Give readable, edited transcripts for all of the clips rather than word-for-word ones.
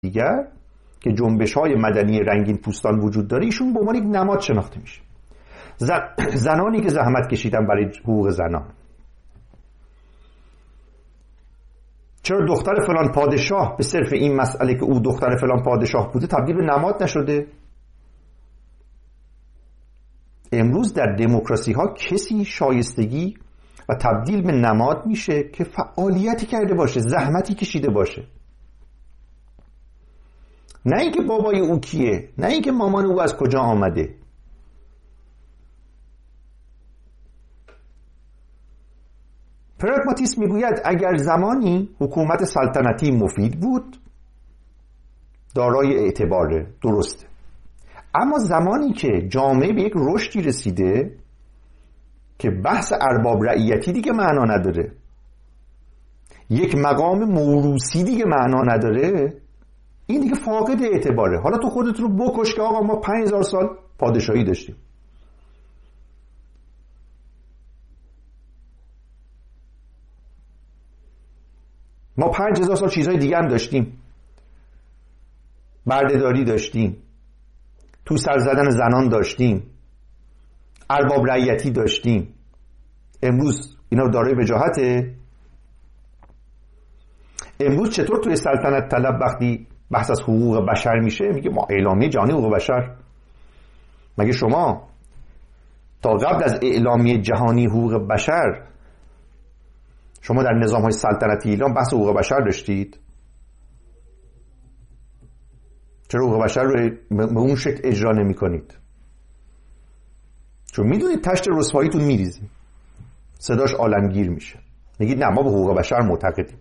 دیگر که جنبش‌های مدنی رنگین پوستان وجود داره، ایشون به عنوان یک نماد شناخته میشه. زنانی که زحمت کشیدن برای حقوق زنان. چرا دختر فلان پادشاه به صرف این مسئله که او دختر فلان پادشاه بوده تبدیل به نماد نشده؟ امروز در دموکراسی ها کسی شایستگی و تبدیل به نماد میشه که فعالیتی کرده باشه، زحمتی کشیده باشه، نه اینکه بابای او کیه، نه اینکه مامان او از کجا آمده. پراگماتیسم میگوید اگر زمانی حکومت سلطنتی مفید بود دارای اعتباره، درسته، اما زمانی که جامعه به یک رشدی رسیده که بحث ارباب رعیتی دیگه معنا نداره، یک مقام موروثی دیگه معنا نداره، این دیگه فاقد اعتباره. حالا تو خودت رو بکش که آقا ما 5000 سال پادشاهی داشتیم. ما 5000 سال چیزهای دیگه هم داشتیم، بردهداری داشتیم، تو سر زدن زنان داشتیم، ارباب رعیتی داشتیم. امروز اینا دارای وجاهته؟ امروز چطور توی سلطنت طلب وقتی بحث از حقوق بشر میشه میگه ما اعلامیه جهانی حقوق بشر؟ مگه شما تا قبل از اعلامیه جهانی حقوق بشر شما در نظام‌های سلطنتی ایران بحث حقوق بشر داشتید؟ چرا حقوق بشر رو به اون شکل اجرا نمی‌کنید؟ چون میدونید تشت رسواییتون میریزه، صداش عالمگیر میشه، میگید نه ما به حقوق بشر معتقدیم.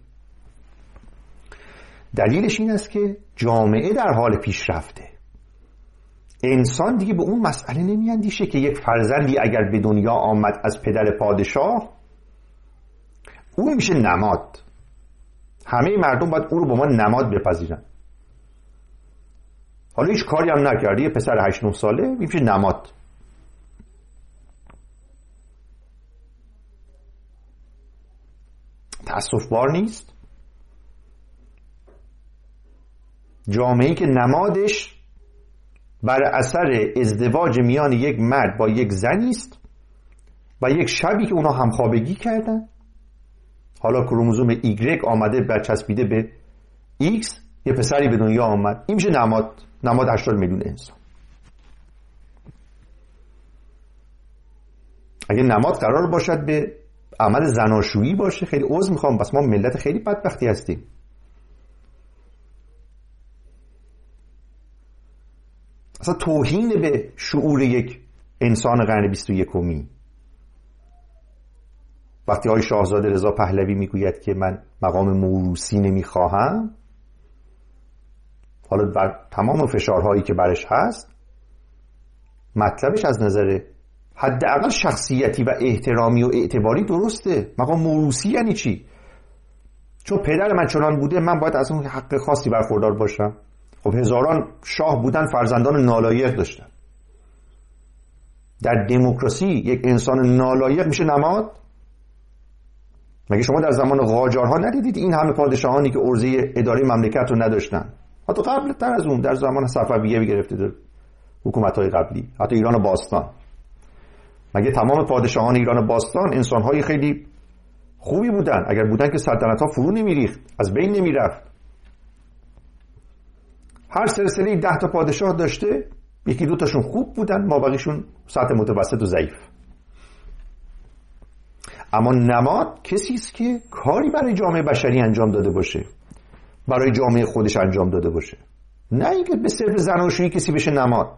دلیلش این است که جامعه در حال پیشرفته. انسان دیگه به اون مسئله نمیاندیشه که یک فرزندی اگر به دنیا آمد از پدر پادشاه اون میشه نماد، همه مردم باید او رو به ما نماد بپذیرن. حالا هیچ کاری هم نکردی، یه پسر 8-9 ساله میشه نماد. تأسف بار نیست؟ جامعه‌ای که نمادش بر اثر ازدواج میان یک مرد با یک زنی است و یک شبی که اونا همخوابگی کردن، حالا کروموزوم ایگرگ آمده برچسبیده به ایکس، یه پسری به دنیا آمد، این میشه نماد 80 میلیون انسان. اگه نماد قرار باشد به عمل زناشویی باشه، خیلی عذر میخوام، بس ما ملت خیلی بدبختی هستیم. اصلا توهین به شعور یک انسان قرن 21 وقتی آقای شاهزاده رضا پهلوی میگوید که من مقام موروثی نمیخواهم، حالا بر تمام فشارهایی که برش هست مطلبش از نظر حداقل شخصیتی و احترامی و اعتباری درسته. مقام موروثی یعنی چی؟ چون پدر من چنان بوده من باید از اون حق خاصی برخوردار باشم. خب هزاران شاه بودن، فرزندان نالایق داشتن. در دموکراسی یک انسان نالایق میشه نماد؟ مگه شما در زمان قاجارها ندیدید این همه پادشاهانی که عرضه اداره مملکت رو نداشتن؟ حتی قبل تر از اون در زمان صفویه گرفته در حکومت‌های قبلی، حتی ایران باستان. مگه تمام پادشاهان ایران باستان انسان‌های خیلی خوبی بودن؟ اگر بودن که سلطنت‌ها فرو نمی‌ریخت، از بین نمی‌رفت. هر سلسله 10 تا پادشاه داشته، یکی دو تاشون خوب بودن، مابقیشون سطح متوسط و ضعیف. اما نماد کسی است که کاری برای جامعه بشری انجام داده باشه، برای جامعه خودش انجام داده باشه، نه اینکه به صرف زناشویی کسی بشه نماد.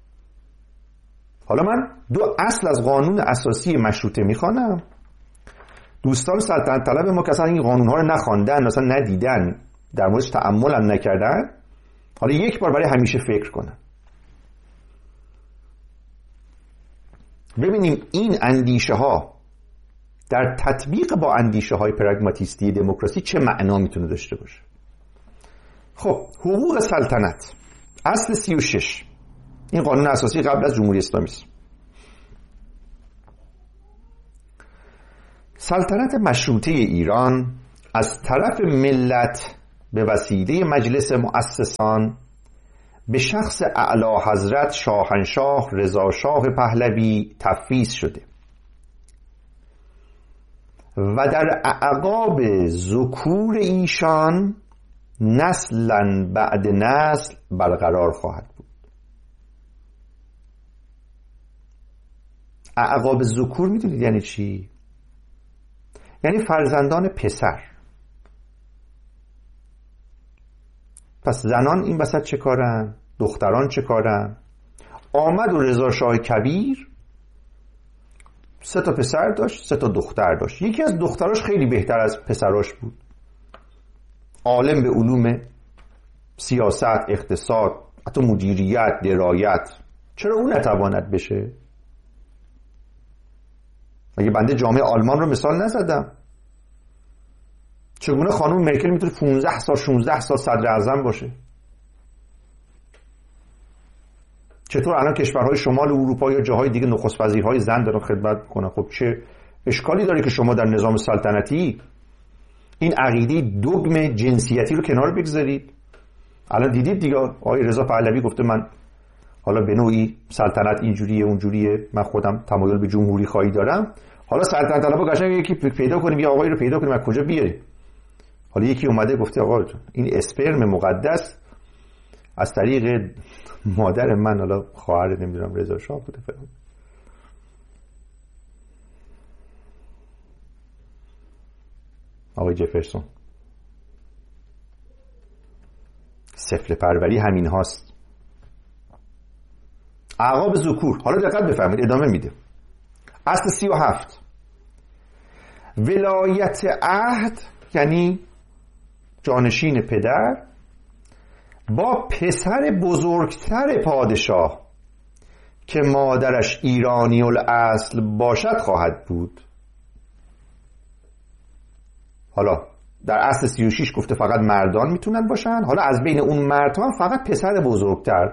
حالا من 2 اصل از قانون اساسی مشروطه میخوانم. دوستان سلطنت طلب ما که اصلا این قانون‌ها رو نخواندن، اصلا ندیدن، در موردش تأمل هم نکردن، حالا یک بار برای همیشه فکر کنن. ببینیم این اندیشه ها در تطبیق با اندیشه های پراگماتیستی دموکراسی چه معنا میتونه داشته باشه. خب حقوق سلطنت اصل 36 این قانون اساسی قبل از جمهوری اسلامی است. سلطنت مشروطه ایران از طرف ملت به وسیله مجلس مؤسسان به شخص اعلی حضرت شاهنشاه رضا شاه پهلوی تفویض شده و در اعقاب ذکور ایشان نسلا بعد نسل برقرار خواهد بود. اعقاب ذکور میدونید یعنی چی؟ یعنی فرزندان پسر. پس زنان این وسط چه کارن؟ دختران چه کارن؟ آمد و رضا شاه کبیر 3 تا پسر داشت، 3 تا دختر داشت. یکی از دختراش خیلی بهتر از پسراش بود، عالم به علوم سیاست، اقتصاد، حتی مدیریت، درایت. چرا اون نتواند بشه؟ مگه بنده جامعه آلمان رو مثال نزدم؟ چگونه خانم مرکل میتونه 15 سال 16 سال صدر اعظم باشه؟ چطور الان کشورهای شمال اروپا یا جاهای دیگه نخست وزیرهای زن دارن خدمت میکنن؟ خب چه اشکالی داره که شما در نظام سلطنتی این عقیده دوگم جنسیتی رو کنار بگذارید؟ الان دیدید دیگه آقای رضا پهلوی گفته من حالا به نوعی سلطنت اینجوریه اونجوریه، من خودم تمایل به جمهوری خواهی دارم. حالا سلطنت طلبا قشنگ یکی پیدا کنیم، یا آقایی رو پیدا کنیم از کجا بیاریم. حالا یکی اومده گفته آقا این اسپرم مقدس از طریق مادر من، حالا خواهر نمیدونم رضا شاه بوده فلان. آقای جفرسون. سفله پروری همین هاست. اعقاب ذکور. حالا دقت بفرمایید ادامه میده. اصل 37 ولایت عهد یعنی جانشین پدر با پسر بزرگتر پادشاه که مادرش ایرانی الاصل باشد خواهد بود. حالا در اصل 36 گفته فقط مردان میتونن باشن، حالا از بین اون مردان فقط پسر بزرگتر.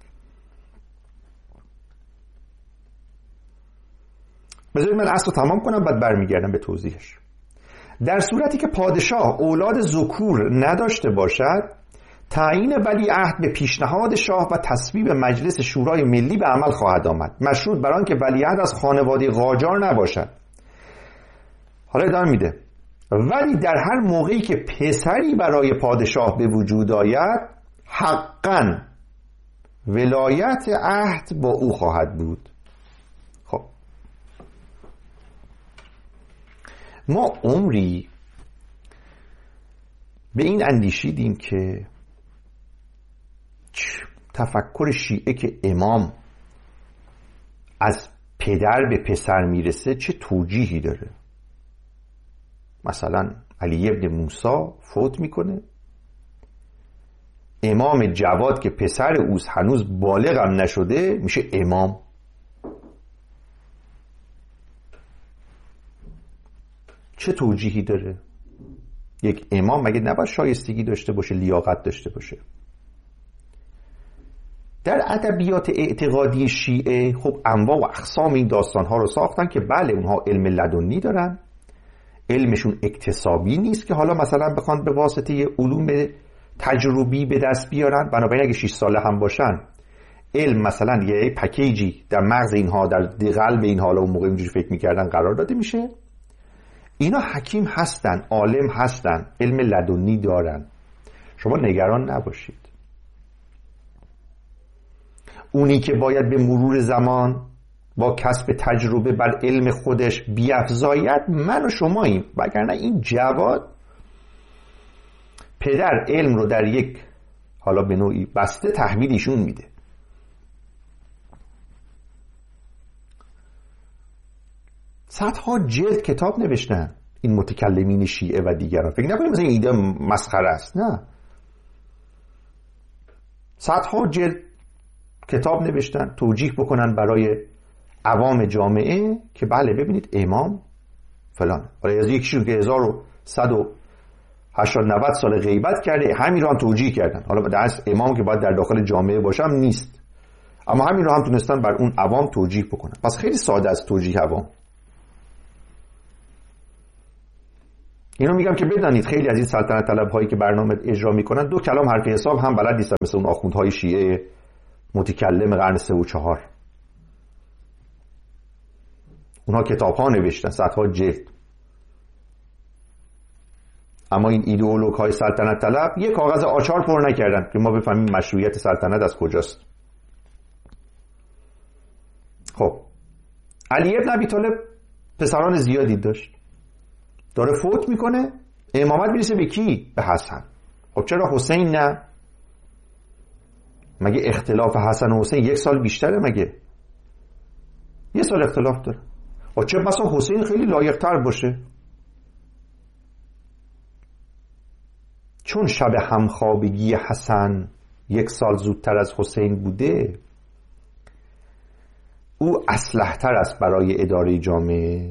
بذارید من اصل رو تمام کنم بعد برمیگردم به توضیحش. در صورتی که پادشاه اولاد ذکور نداشته باشد، تعیین ولیعهد به پیشنهاد شاه و تصویب مجلس شورای ملی به عمل خواهد آمد، مشروط بر آنکه ولیعهد از خانواده قاجار نباشد. حالا ادامه میده ولی در هر موقعی که پسری برای پادشاه به وجود آید، حقاً ولایت عهد با او خواهد بود. خب ما عمری به این اندیشیدیم که تفکر شیعه که امام از پدر به پسر میرسه چه توجیهی داره. مثلا علی ابن موسی فوت میکنه، امام جواد که پسر اوست هنوز بالغ هم نشده میشه امام. چه توجیهی داره؟ یک امام مگه نباید شایستگی داشته باشه، لیاقت داشته باشه؟ در ادبیات اعتقادی شیعه خب انواع و اقسام این داستانها رو ساختن که بله اونها علم لدنی دارن، علمشون اکتسابی نیست که حالا مثلا بخوان به واسطه علوم تجربی به دست بیارن. بنابراین اگه 6 ساله هم باشن علم مثلا یه پکیجی در مغز اینها، در قلب اینها، حالا اون موقع اینجوری فکر میکردن قرار داده میشه. اینا حکیم هستن، عالم هستن، علم لدنی دارن. شما نگران نباشید. اونی که باید به مرور زمان با کسب تجربه بر علم خودش بیفزاید من و شماییم، وگرنه این جواد پدر علم رو در یک حالا به نوعی بسته تحویل ایشون میده. صدها جلد کتاب نوشتن این متکلمین شیعه و دیگران. فکر نکنید مثلا این ایده مسخره است، نه. صدها جلد کتاب نوشتن توجیه بکنن برای عوام جامعه که بله ببینید امام فلان، برای از یکیشون که 1180 سال غیبت کرده همین رو هم توجیه کردن. حالا درس امام که باید در داخل جامعه باشه هم نیست، اما همین رو هم تونستن بر اون عوام توجیه بکنن. پس خیلی ساده است توجیه عوام. اینو میگم که بدانید خیلی از این سلطنت طلب هایی که برنامه اجرا میکنن 2 کلام حرف حساب هم بلد نیستن، مثل اون آخوندهای شیعه متکلم قرن 3 و 4. اونها کتاب‌ها نوشتن، صدها جلد، اما این ایدئولوگ های سلطنت طلب یک کاغذ آچار پر نکردن که ما بفهمیم مشروعیت سلطنت از کجاست. خب علی ابن ابی طالب پسران زیادی داشت، داره فوت میکنه، امامت میرسه به کی؟ به حسن. خب چرا حسین نه؟ مگه اختلاف حسن و حسین 1 سال بیشتره؟ مگه 1 سال اختلاف داره؟ خب چه بسا حسین خیلی لایق‌تر باشه، چون شب همخوابگی حسن 1 سال زودتر از حسین بوده، او اصلح‌تر است برای اداره جامعه.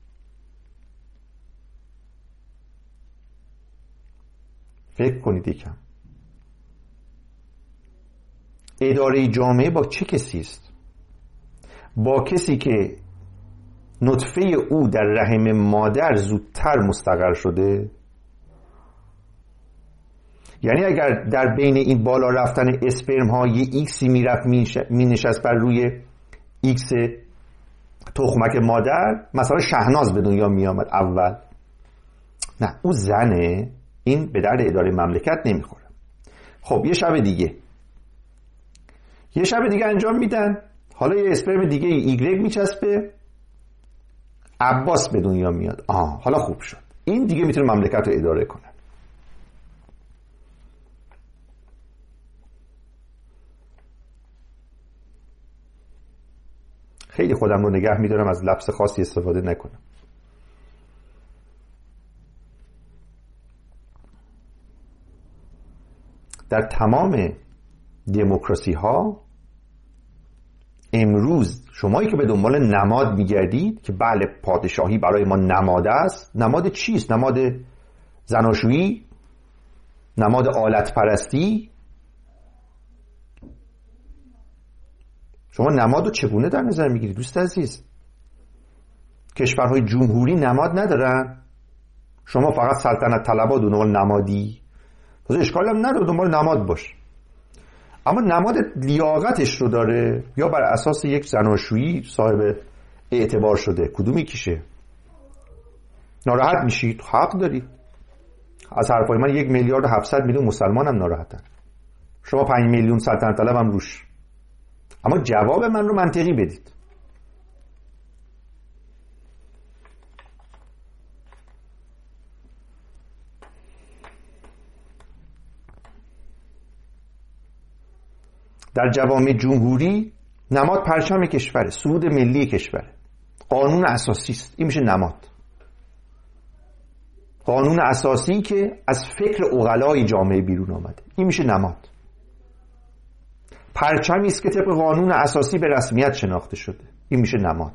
فکر کنید یکم، اداره جامعه با چه کسی است؟ با کسی که نطفه او در رحم مادر زودتر مستقر شده. یعنی اگر در بین این بالا رفتن اسپرم ها یه ایکسی میرفت مینشست بر روی ایکس تخمک مادر، مثلا شهناز به دنیا میامد اول، نه او زنه، این به درد اداره مملکت نمیخوره. خب یه شب دیگه انجام میدن، حالا یه اسپرم دیگه ایگرگ میچسبه، عباس به دنیا میاد. حالا خوب شد، این دیگه میتونه مملکت رو اداره کنه. خیلی خودم رو نگه میدارم از لفظ خاصی استفاده نکنم. در تمام دموکراسی ها امروز شمایی که به دنبال نماد میگردید که بله پادشاهی برای ما نماد است، نماد چیست؟ نماد زناشویی؟ نماد آلت پرستی؟ شما نماد رو چگونه در نظر میگیرید دوست عزیز؟ کشورهای جمهوری نماد ندارن؟ شما فقط سلطنت طلبا دنبال نمادی؟ اشکال هم نداره دنبال نماد باش، اما نماد لیاقتش رو داره یا بر اساس یک زناشویی صاحب اعتبار شده؟ کدوم یکیشه؟ ناراحت میشید، حق دارید. از حرفای من 1,700,000,000 مسلمان هم ناراحتن، شما 5 میلیون سلطنت طلب هم روش. اما جواب من رو منطقی بدید. در جوامع جمهوری نماد پرچم کشوره، سرود ملی کشوره، قانون اساسی است، این میشه نماد. قانون اساسی که از فکر عقلای جامعه بیرون آمده، این میشه نماد. پرچمی است که طبق قانون اساسی به رسمیت شناخته شده، این میشه نماد.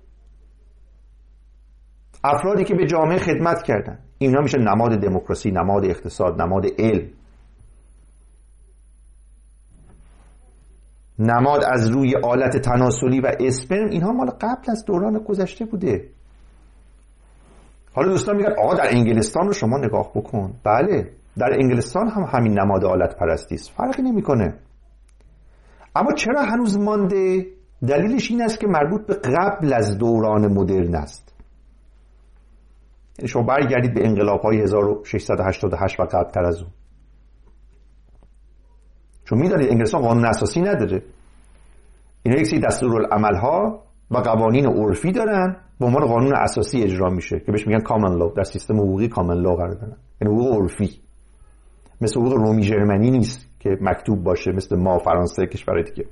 افرادی که به جامعه خدمت کردن، اینا میشه نماد دموکراسی، نماد اقتصاد، نماد علم. نماد از روی آلت تناسلی و اسپرم، اینها مال قبل از دوران گذشته بوده. حالا دوستان میگن آقا در انگلستان رو شما نگاه بکن. بله در انگلستان هم همین نماد آلت پرستی است، فرقی نمیکنه. اما چرا هنوز مانده؟ دلیلش این است که مربوط به قبل از دوران مدرن است. یعنی شما برگردید به انقلاب‌های 1688 و قبل تر از اون. چون میدانید انگلستان قانون اساسی نداره، اینا یک سری دستورالعمل‌ها و قوانین عرفی دارن به عنوان قانون اساسی اجرا میشه که بهش میگن کامن لو، در سیستم حقوقی کامن لو قرار دارن، یعنی حقوق عرفی. مثل حقوق رومی ژرمنی نیست که مکتوب باشه مثل ما فرانسه کشورهای دیگه،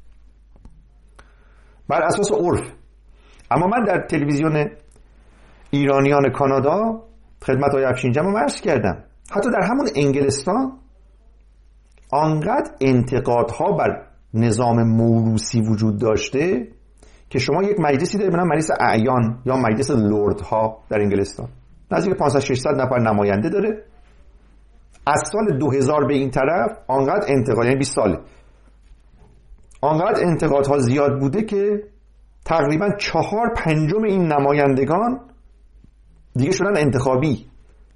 بر اساس عرف. اما من در تلویزیون ایرانیان کانادا خدمت های افشینجم رو عرض کردم، حتی در همون انگلستان آنقدر انتقادها بر نظام موروثی وجود داشته که شما یک مجلسی دارید به نام مجلس اعیان یا مجلس لردها در انگلستان، نزدیک 500-600 نفر نماینده داره. از سال 2000 به این طرف آنقدر انتقاد، یعنی 20 ساله، آنقدر انتقادها زیاد بوده که تقریبا 4/5 این نمایندگان دیگه شدن انتخابی.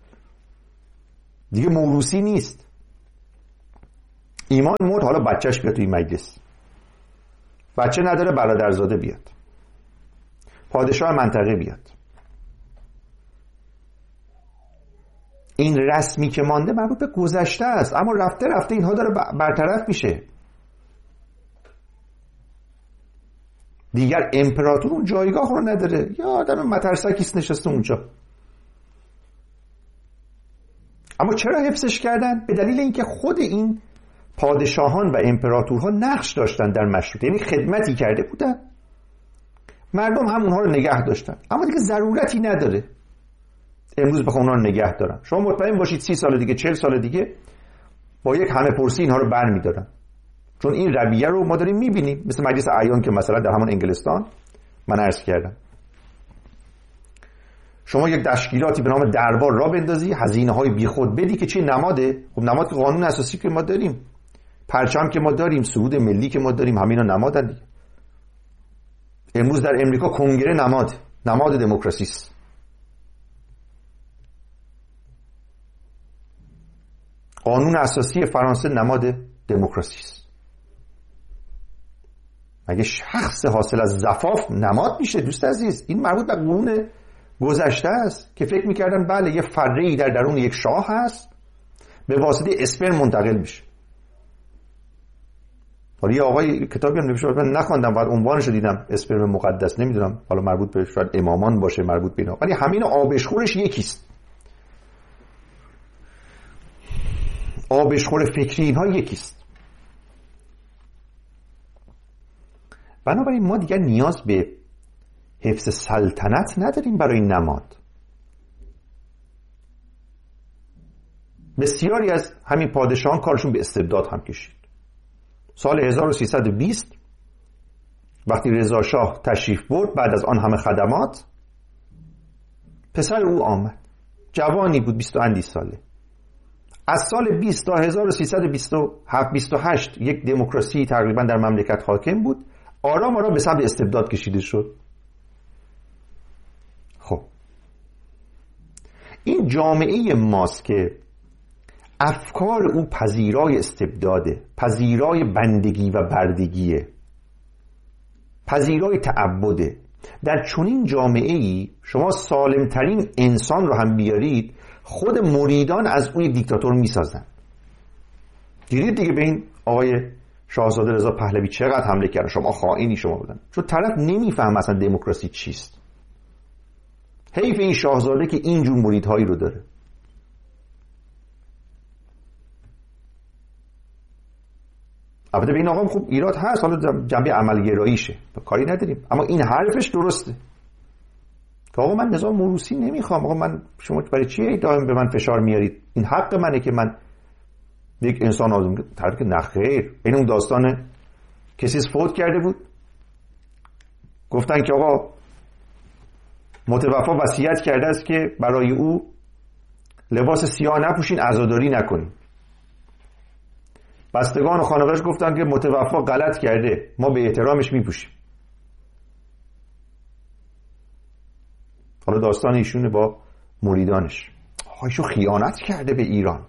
دیگه موروثی نیست. ایمان مرد، حالا بچهش بیاد توی مجلس، بچه نداره برادرزاده بیاد، پادشاه منطقه بیاد. این رسمی که مانده مربوط به گذشته است، اما رفته رفته اینها داره برطرف میشه. دیگر امپراتور اون جایگاه رو نداره، یا آدم مترسکیست نشسته اونجا. اما چرا حفظش کردن؟ به دلیل اینکه خود این پادشاهان و امپراتورها نقش داشتن در مشروطه، یعنی خدمتی کرده بودن، مردم هم اونها رو نگه داشتن. اما دیگه ضرورتی نداره امروز بخوام اونها رو نگه دارن. شما مطمئن باشید 30 سال دیگه، 40 سال دیگه با یک همه پرسی اینها رو برمی‌دارن، چون این رویه رو ما داریم می‌بینیم. مثل مجلس اعیان که مثلا در همون انگلستان من عرض کردم، شما یک تشکیلاتی به نام دربار را بندازی، هزینه‌های بیخود بدی که چه نماده؟ خب نماد که قانون اساسی که ما داریم، پرچم که ما داریم، سرود ملی که ما داریم، همینا نمادن دیگه. امروز در امریکا کنگره نماد دموکراسی است. قانون اساسی فرانسه نماد دموکراسی است. مگه شخص حاصل از زفاف نماد میشه؟ دوست عزیز، این مربوط به قرون گذشته است که فکر میکردن بله یه فره‌ای در درون یک شاه هست، به واسطه اسپرم منتقل میشه. حالا یه آقای کتابی هم نوشته، من نخوندم، بعد عنوانش رو دیدم، اسپرم مقدس، نمیدونم حالا مربوط به شاید امامان باشه، مربوط به اینا، ولی همین آبشخورش یکیست. آبشخور فکری اینها یکیست. بنابراین ما دیگر نیاز به حفظ سلطنت نداریم برای نماد. بسیاری از همین پادشاهان کارشون به استبداد هم کشید. سال 1320 وقتی رضا شاه تشریف برد، بعد از آن همه خدمات، پسر او آمد، جوانی بود، 20 اندی ساله. از سال 20 تا 1327-28 یک دموکراسی تقریبا در مملکت حاکم بود. آرام آرام به سمت استبداد کشیده شد. خب این جامعه ماست که افکار او پذیرای استبداده، پذیرای بندگی و بردگیه، پذیرای تعبده. در چنین جامعه‌ای شما سالمترین انسان رو هم بیارید، خود مریدان از اون یک دیکتاتور میسازن. دیدید دیگه به این آقای شاهزاده رضا پهلوی چقدر حمله کردن، شما خائنی شما بودن، چون طرف نمیفهم اصلا دموکراسی چیست. حیف این شاهزاده که اینجور مریدهایی رو داره. البته به این آقا خوب ایراد هست، حالا جنبه عملگراییشه، کاری نداریم، اما این حرفش درسته که آقا من نظام موروثی نمیخوام. آقا من، شما برای چی دائم به من فشار میارید؟ این حق منه که من یک انسان آزم. طرف که نخیر. این اون داستان کسی فوت کرده بود، گفتن که آقا متوفا وصیت کرده است که برای او لباس سیاه نپوشین، عزاداری نکنین. بستگان و خانواده‌اش گفتن که متوفا غلط کرده، ما به احترامش میپوشیم. حالا داستان ایشونه با مریدانش. ایشون خیانت کرده به ایران.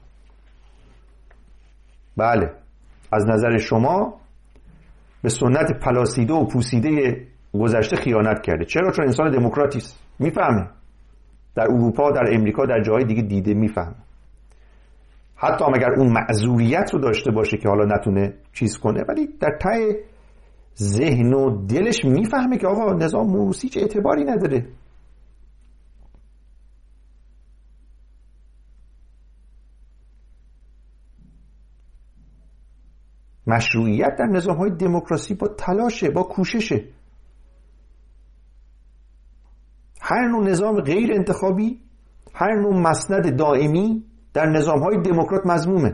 بله، از نظر شما به سنت پلاسیده و پوسیده گذشته خیانت کرده. چرا؟ چون انسان دموکراتی است، میفهمه. در اروپا، در امریکا، در جاهای دیگه دیده، میفهمه. حتی اگر اون معذوریت رو داشته باشه که حالا نتونه چیز کنه، ولی در ته ذهن و دلش میفهمه که آقا نظام موروثی چه اعتباری نداره. مشروعیت در نظام‌های دموکراسی با تلاشه، با کوششه. هر نوع نظام غیر انتخابی، هر نوع مسند دائمی در نظام‌های دموکرات مذمومه.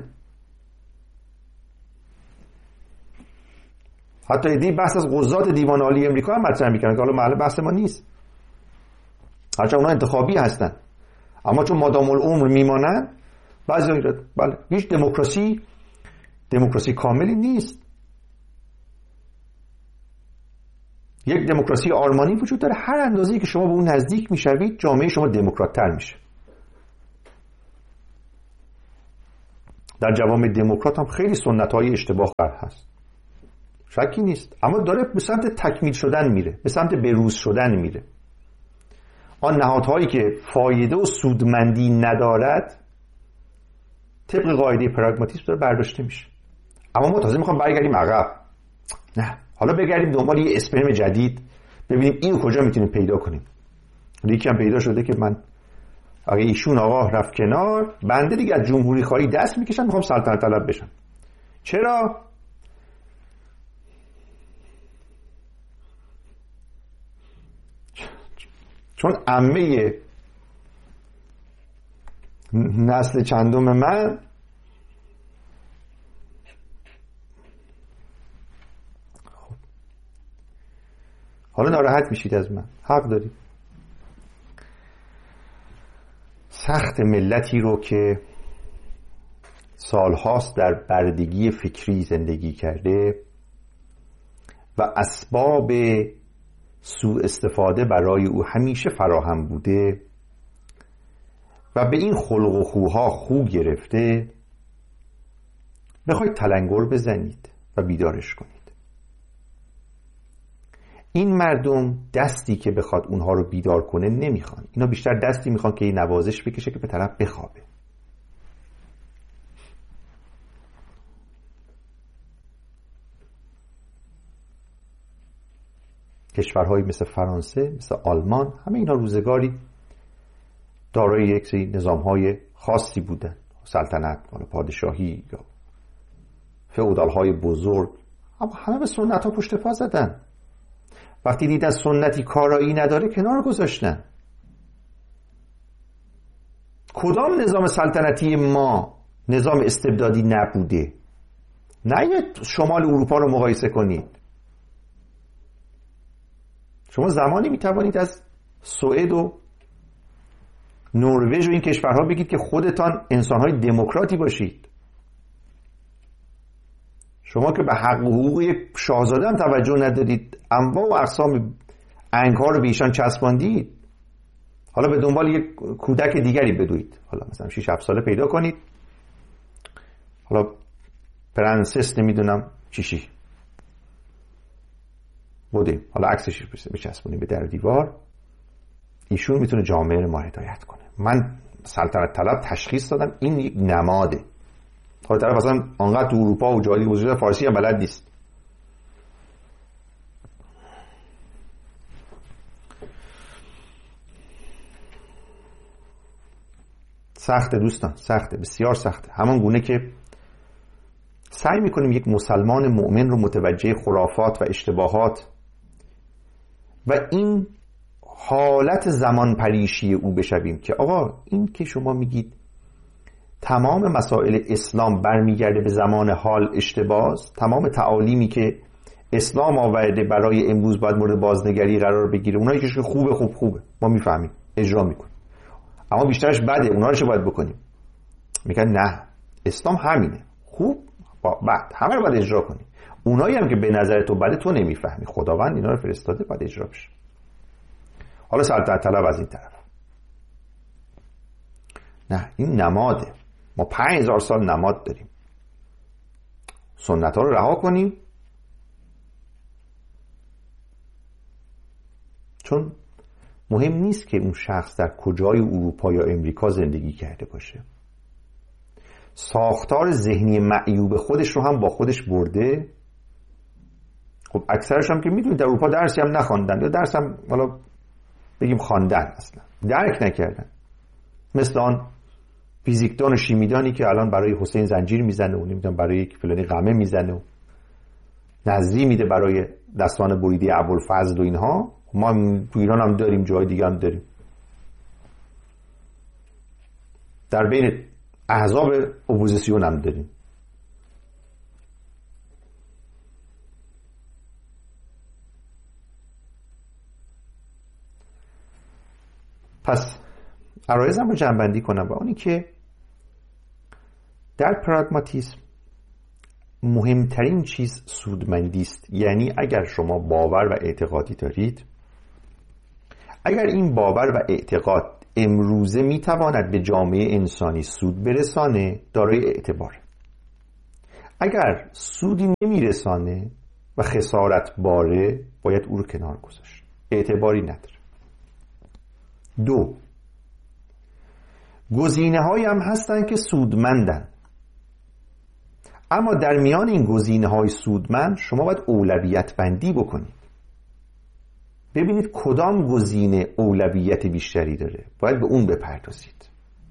حتی ایده بحث از قضات دیوان عالی امریکا هم مطرح می‌کنن که حالا محل بحث ما نیست. هرچند اونها انتخابی هستن، اما چون مادام العمر میمانن، بعضی بله، هیچ دموکراسی کاملی نیست. یک دموکراسی آرمانی وجود داره. هر اندازه‌ای که شما به اون نزدیک میشوید، جامعه شما دموکرات‌تر میشه. در جوامع دموکرات هم خیلی سنت‌های اشتباه هست، شکی نیست، اما داره به سمت تکمیل شدن میره، به سمت بروز شدن میره. آن نهادهایی که فایده و سودمندی ندارد طبق قاعده پراگماتیسم داره برداشته میشه. اما ما تازه میخوام برگردیم عقب. نه، حالا بگردیم دنبال یه اسپرم جدید، ببینیم اینو کجا میتونیم پیدا کنیم. یکی هم پیدا شده که من اگه ایشون آقا رفت کنار، بنده دیگه از جمهوری خواهی دست میکشم، میخوام سلطنت طلب بشم. چرا؟ چون عمه نسل چندم من حالا ناراحت میشید از من، حق دارید. سخت ملتی رو که سالهاست در بردگی فکری زندگی کرده و اسباب سوء استفاده برای او همیشه فراهم بوده و به این خلق و خوها خو گرفته، بخواید تلنگر بزنید و بیدارش کنید. این مردم دستی که بخواد اونها رو بیدار کنه نمیخوان، اینا بیشتر دستی میخوان که این نوازش بکشه که به طرف بخوابه. کشورهایی مثل فرانسه، مثل آلمان، همه اینا روزگاری دارای یک سری نظامهای خاصی بودن، سلطنت، پادشاهی یا فئودالهای بزرگ، اما همه به سنت ها پشت پا زدن. وقتی دیدن سنتی کارایی نداره کنار گذاشتن. کدام نظام سلطنتی ما نظام استبدادی نبوده؟ نه شمال اروپا رو مقایسه کنید. شما زمانی میتوانید از سوئد و نروژ و این کشورها بگید که خودتان انسانهای دموکراتی باشید. شما که به حق و حقوق یک شاهزاده هم توجه ندارید، انواع و اقسام انگار رو به ایشان چسباندید. حالا به دنبال یک کودک دیگری بدوید، حالا مثلا 6-7 ساله پیدا کنید، حالا پرنسس نمیدونم چیشی بوده، حالا عکسش بچسبونید به در دیوار، ایشون میتونه جامعه ما هدایت کنه. من سلطنت طلب تشخیص دادم این یک نماده. حالا طرف اصلا انقدر تو اروپا و جایی بزرگ فارسی هم بلد نیست. سخته دوستان، سخته، بسیار سخته. همان گونه که سعی میکنیم یک مسلمان مؤمن رو متوجه خرافات و اشتباهات و این حالت زمان پریشی او بشویم که آقا این که شما میگید تمام مسائل اسلام برمیگرده به زمان حال اشتباهه، تمام تعالیمی که اسلام آورده برای امروز باید مورد بازنگری قرار بگیره، اونایی که خوبه ما میفهمیم اجرا میکنیم، اما بیشترش بده، اونا رو چه باید بکنیم؟ میگن نه اسلام همینه، خوب بد همه رو باید اجرا کنی. اونایی هم که به نظر تو بده تو نمیفهمی، خداوند اینا رو فرستاده باید اجرا بشه. حالا سلطنت طلب از این طرف، نه این نماده، ما 5000 سال نماد داریم، سنت ها رو رها کنیم. چون مهم نیست که اون شخص در کجای اروپا یا امریکا زندگی کرده باشه، ساختار ذهنی معیوب خودش رو هم با خودش برده. خب اکثرش هم که میدونید در اروپا درسی هم نخواندن یا درس هم حالا بگیم خواندن اصلا درک نکردن، مثل آن فیزیکدان و شیمیدانی که الان برای حسین زنجیر میزنه و نمیدونم برای یک فلانی قمه میزنه و نظری میده برای دستان بریده ابوالفضل و اینها. ما تو ایران هم داریم، جای دیگه هم داریم، در بین احزاب اپوزیسیون هم داریم. پس عرایزم رو جمع‌بندی کنم و اونی که در پراگماتیسم مهمترین چیز سودمندی است. یعنی اگر شما باور و اعتقادی دارید، اگر این باور و اعتقاد امروزه میتواند به جامعه انسانی سود برسانه، دارای اعتباره. اگر سودی نمیرسانه و خسارت باره باید او رو کنار گذاشت، اعتباری نداره. 2 گزینه‌هایی هم هستن که سودمندن، اما در میان این گزینه‌های سودمند شما باید اولویت بندی بکنید، ببینید کدام گزینه اولویت بیشتری داره، باید به اون بپردازید.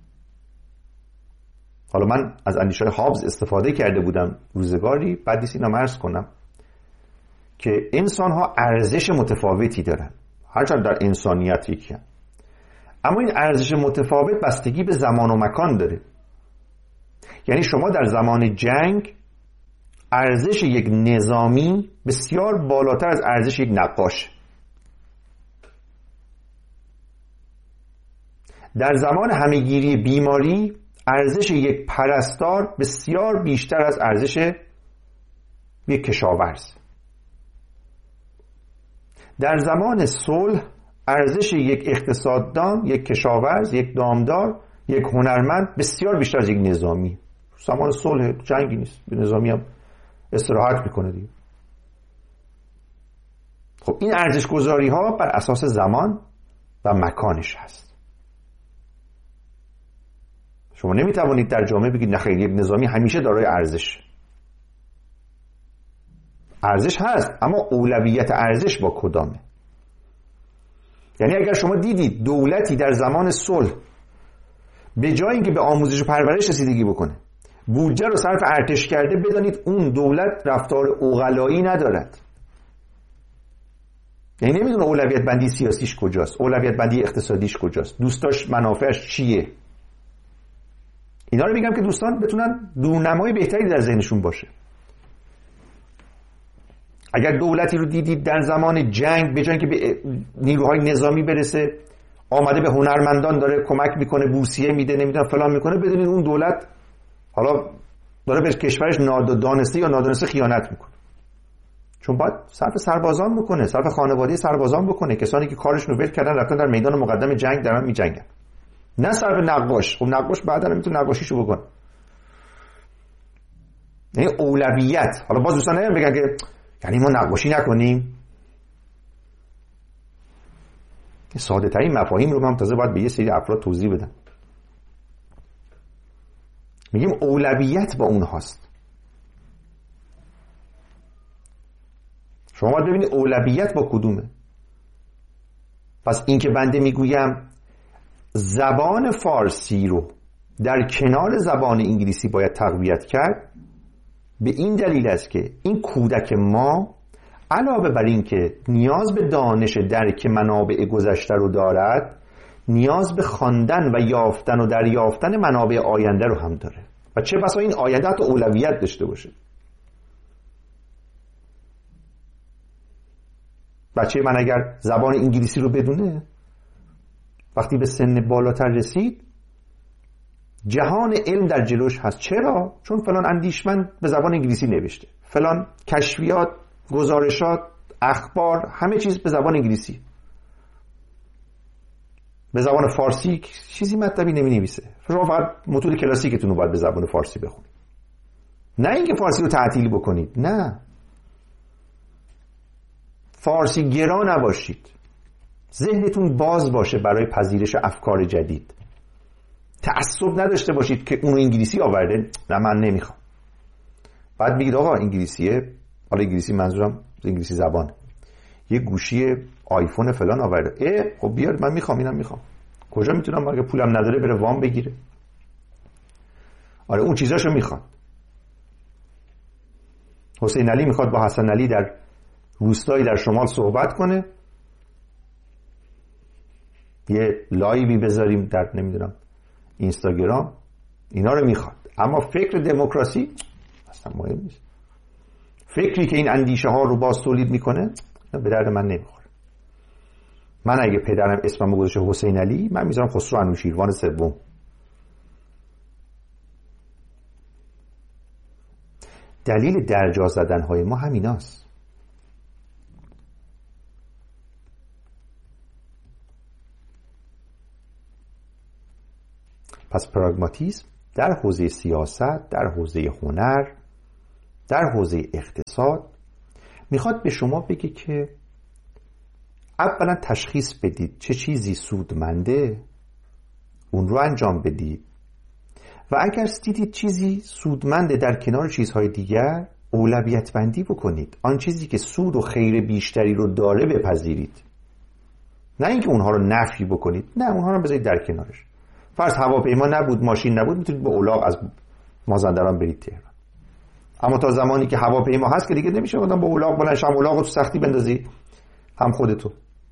حالا من از اندیشه‌های هابز استفاده کرده بودم روزگاری، بعد نیست اینو عرض کنم که انسان‌ها ارزش متفاوتی دارن، هرچند در انسانیت یکی هم. اما این ارزش متفاوت بستگی به زمان و مکان داره. یعنی شما در زمان جنگ ارزش یک نظامی بسیار بالاتر از ارزش یک نقاش. در زمان همه‌گیری بیماری ارزش یک پرستار بسیار بیشتر از ارزش یک کشاورز. در زمان صلح ارزش یک اقتصاددان، یک کشاورز، یک دامدار، یک هنرمند بسیار بیشتر از یک نظامی. زمان صلح جنگی نیست، به نظامی هم استراحت میکنه دیگه. خب این ارزش گذاری ها بر اساس زمان و مکانش هست. شما نمیتوانید در جامعه بگید نخیر یک نظامی همیشه دارای ارزش هست، اما اولویت ارزش با کدامه؟ یعنی اگر شما دیدید دولتی در زمان صلح به جای اینکه به آموزش و پرورش رسیدگی بکنه بودجه رو صرف ارتش کرده، بدانید اون دولت رفتار عقلایی ندارد. یعنی نمیدونه اولویت بندی سیاسیش کجاست، اولویت بندی اقتصادیش کجاست، دوستاش منافعش چیه. اینا رو میگم که دوستان بتونن دورنمای بهتری در ذهنشون باشه. اگر دولتی رو دیدید در زمان جنگ به جای اینکه به نیروهای نظامی برسه آمده به هنرمندان داره کمک میکنه، بورسیه میده، نمیدونم فلان میکنه، بدونید اون دولت حالا داره به کشورش دانسته یا نادانسته خیانت میکنه. چون باید صرف سربازان بکنه، صرف خانواده سربازان بکنه، کسانی که کارشون رو ول کردن رفتن در میدان مقدم جنگ دارن میجنگن، نه صرف نقاش. خب نقاش بعدا میتونه نقاشیشو بکنه. یعنی اولویت. حالا باز دوستان نمیان بگن که یعنی ما نقاشی نکنیم. ساده ترین مفاهیم رو هم تازه باید به یه سری افراد توضیح بدم. میگیم اولویت با اونهاست. شما باید ببینید اولویت با کدومه. پس این که بنده میگویم زبان فارسی رو در کنار زبان انگلیسی باید تقویت کرد، به این دلیل است که این کودک ما علاوه بر این که نیاز به دانش درک منابع گذشته رو دارد، نیاز به خواندن و یافتن و دریافتن منابع آینده رو هم داره و چه بسا این آینده حتی اولویت داشته باشه. بچه من اگر زبان انگلیسی رو بدونه، وقتی به سن بالاتر رسید جهان علم در جلوش هست. چرا؟ چون فلان اندیشمند به زبان انگلیسی نوشته، فلان کشفیات، گزارشات، اخبار، همه چیز به زبان انگلیسی. به زبان فارسی چیزی مطلبی نمی نویسه. شما فقط متون کلاسیکتون رو باید به زبان فارسی بخونید، نه اینکه فارسی رو تعطیل بکنید. نه، فارسی گرا نباشید، ذهنتون باز باشه برای پذیرش افکار جدید. تعصب نداشته باشید که اونو انگلیسی آورده، نه من نمیخوام. بعد بگید آقا انگلیسیه، حالا انگلیسی منظورم انگلیسی زبان، یه گوشی آیفون فلان آورده، خب بیار من میخوام، اینم میخوام. کجا میتونم اگه پولم نداره بره وام بگیره؟ آره اون چیزاشو میخواد. حسین علی میخواد با حسن علی در روستایی در شمال صحبت کنه، یه لایوی بذاریم در نمیدونم اینستاگرام، اینا رو میخواد. اما فکر دموکراسی اصلا مهم نیست. فکری که این اندیشه ها رو باز تولید میکنه به درد من نمیخوره. من اگه پدرم اسمم گذاشته حسین علی، من میذارم خسرو انوشیروان سوم. دلیل درجا زدن های ما همیناست. پس پراگماتیسم در حوزه سیاست، در حوزه هنر، در حوزه اقتصاد میخواد به شما بگه که اولا تشخیص بدید چه چیزی سودمنده، اون رو انجام بدید و اگر دیدید چیزی سودمنده در کنار چیزهای دیگر اولویت بندی بکنید. آن چیزی که سود و خیر بیشتری رو داره بپذیرید، نه اینکه اونها رو نفی بکنید، نه اونها رو بذارید در کنارش. فرض هواپیما نبود، ماشین نبود، میتونید با الاغ از مازندران برید تهران. اما تا زمانی که هواپیما هست که دیگه نمیشه آدم با الاغ بلنش، هم الاغ رو تو سختی بندازی هم خودتو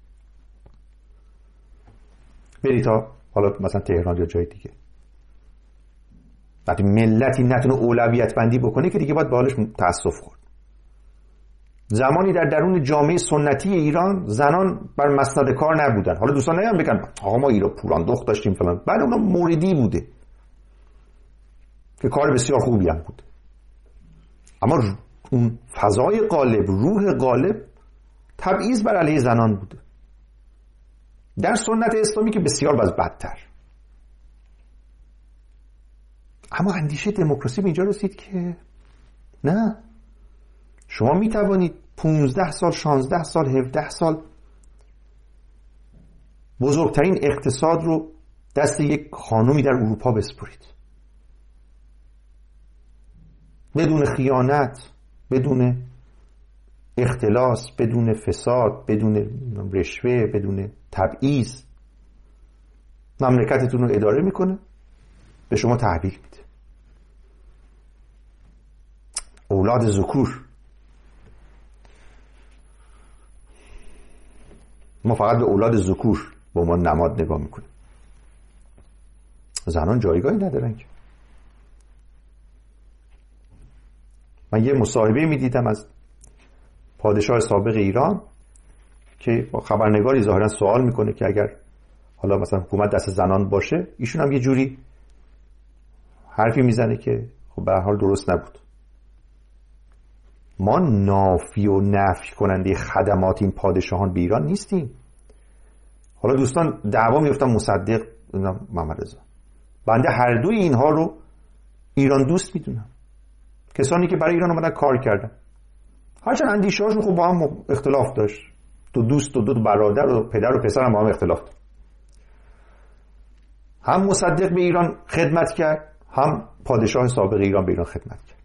برید تا حالا مثلا تهران یا جای دیگه. وقتی ملتی نتونه اولویت بندی بکنه که دیگه باید با حالش تأسف خورد. زمانی در درون جامعه سنتی ایران زنان بر مسند کار نبودن. حالا دوستان نمیان بگن آقا ما ایران پوران دخت داشتیم فلان، بله اونها موردی بوده که کار بسیار خوبی هم بود، اما اون فضای غالب، روح غالب تبعیض بر علیه زنان بوده. در سنت اسلامی که بسیار باز بدتر. اما اندیشه دموکراسی به اینجا رسید که نه، شما می توانید 15 سال، 16 سال، 17 سال بزرگترین اقتصاد رو دست یک خانومی در اروپا بسپرید، بدون خیانت، بدون اختلاس، بدون فساد، بدون رشوه، بدون تبعیض. مملکتتون رو اداره میکنه، به شما تحویل میده. اولاد ذکور. ما فقط به اولاد ذکور به عنوان نماد نگاه میکنیم. زنان جایگاهی ندارن که. من یه مصاحبه میدیدم از پادشاه سابق ایران که با خبرنگاری ظاهرا سوال میکنه که اگر حالا مثلا حکومت دست زنان باشه، ایشون هم یه جوری حرفی میزنه که خب به هر حال درست نبود. ما نافی و نفی کننده خدمات این پادشاهان به ایران نیستیم. حالا دوستان دعوا میفتن مصدق محمد رضا، بنده هر دوی اینها رو ایران دوست میدونم. کسانی که برای ایران اومدن کار کردن، هرچند اندیشه هاشون خب با هم اختلاف داشت، دو دوست و دو برادر و پدر و پسر هم با هم اختلاف داشت. هم مصدق به ایران خدمت کرد، هم پادشاه سابق ایران به ایران خدمت کرد.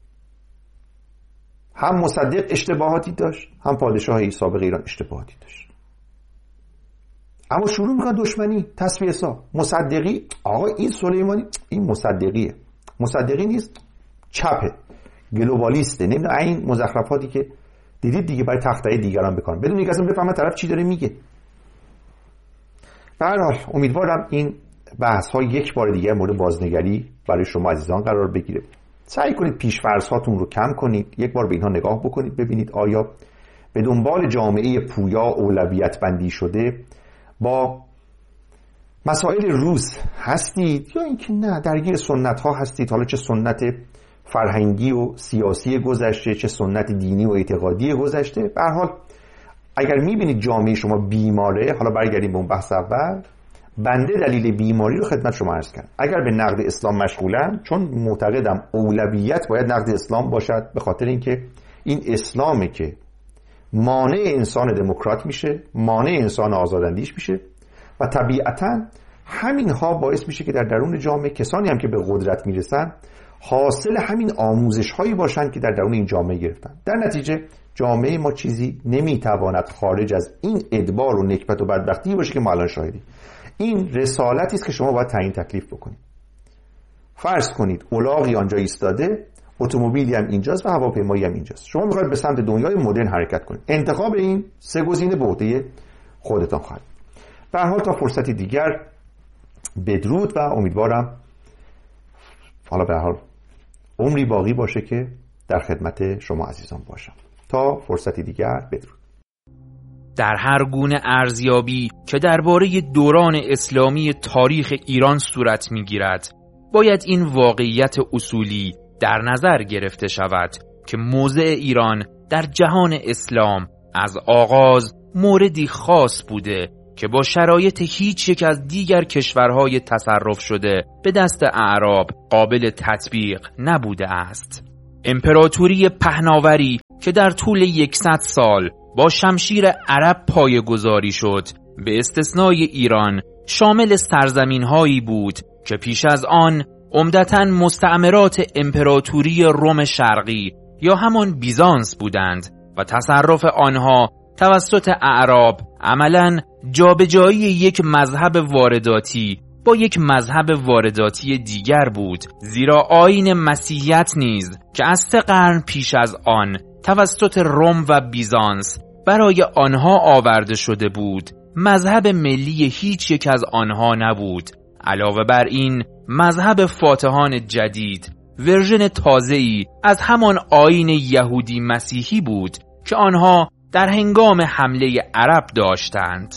هم مصدق اشتباهاتی داشت، هم پادشاه سابق ایران اشتباهاتی داشت. اما شروع میکنن دشمنی، تصفیه حساب. مصدقی آقا این سلیمانی این مصدقیه، مصدقی نیست، چپه، گلوبالیسته، نمیدونم این مزخرفاتی که دیدید دیگه برای تخته دیگران بکنن بدون اینکه اصلا بفهمه طرف چی داره میگه. به هر حال امیدوارم این بحث ها یک بار دیگه مورد بازنگری برای شما عزیزان قرار بگیره. سعی کنید پیش‌فرض هاتون رو کم کنید، یک بار به اینها نگاه بکنید، ببینید آیا به دنبال جامعه پویا اولویت بندی شده با مسائل روز هستید یا اینکه نه درگیر سنت ها هستید، حالا چه سنت فرهنگی و سیاسی گذشته چه سنت دینی و اعتقادی گذشته. به هر حال اگر میبینید جامعه شما بیماره، حالا برگردیم به اون بحث اول، بنده دلیل بیماری رو خدمت شما عرض کردم. اگر به نقد اسلام مشغولم، چون معتقدم اولویت باید نقد اسلام باشد، به خاطر اینکه این اسلامی که مانع انسان دموکرات میشه، مانع انسان آزاداندیش میشه و طبیعتاً همین ها باعث میشه که در درون جامعه کسانی هم که به قدرت میرسن حاصل همین آموزش هایی باشن که در درون این جامعه گرفتن. در نتیجه جامعه ما چیزی نمیتواند خارج از این ادبار و نکبت و بدبختی باشه که ما الان شاهدیم. این رسالتی است که شما باید تعیین تکلیف بکنید. فرض کنید الاغی آنجا ایستاده، اتومبیلی هم اینجاست و هواپیمایی هم اینجاست. شما میخواید به سمت دنیای مدرن حرکت کنید. انتخاب این سه گزینه به عهده خودتان خواهد. به هر حال تا فرصتی دیگر بدرود و امیدوارم حالا به هر حال عمری باقی باشه که در خدمت شما عزیزان باشم. تا فرصتی دیگر بدرود. در هر گونه ارزیابی که درباره دوران اسلامی تاریخ ایران صورت می‌گیرد، باید این واقعیت اصولی در نظر گرفته شود که موضع ایران در جهان اسلام از آغاز موردی خاص بوده که با شرایط هیچ یک از دیگر کشورهای تصرف شده به دست اعراب قابل تطبیق نبوده است. امپراتوری پهناوری که در طول 100 سال با شمشیر عرب پایه‌گذاری شد، به استثنای ایران شامل سرزمین‌هایی بود که پیش از آن عمدتاً مستعمرات امپراتوری روم شرقی یا همان بیزانس بودند و تصرف آنها توسط اعراب عملاً جابجایی یک مذهب وارداتی با یک مذهب وارداتی دیگر بود، زیرا آیین مسیحیت نیز که از 3 قرن پیش از آن توسط روم و بیزانس برای آنها آورده شده بود، مذهب ملی هیچ یک از آنها نبود. علاوه بر این، مذهب فاتحان جدید ورژن تازه‌ای از همان آیین یهودی مسیحی بود که آنها در هنگام حمله عرب داشتند.